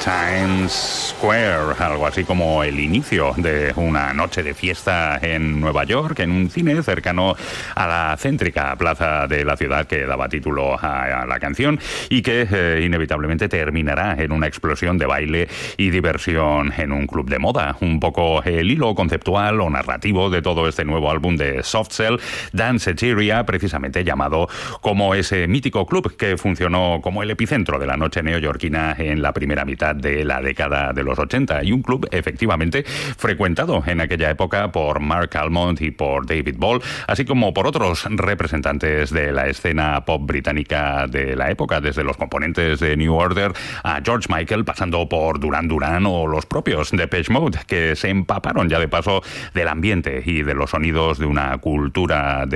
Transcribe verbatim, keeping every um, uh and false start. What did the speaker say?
Times Square, algo así como el inicio de una noche de fiesta en Nueva York, en un cine cercano a la céntrica plaza de la ciudad que daba título a, a la canción y que eh, inevitablemente terminará en una explosión de baile y diversión en un club de moda. Un poco el hilo conceptual o narrativo de todo este nuevo álbum de Soft Cell, Danceteria, precisamente llamado como ese mítico club que funcionó como el epicentro de la noche neoyorquina en la primera mitad de la década de los ochenta, y un club efectivamente frecuentado en aquella época por Mark Almond y por David Ball, así como por otros representantes de la escena pop británica de la época, desde los componentes de New Order a George Michael, pasando por Duran Duran o los propios Depeche Mode, que se empaparon ya de paso del ambiente y de los sonidos de una cultura de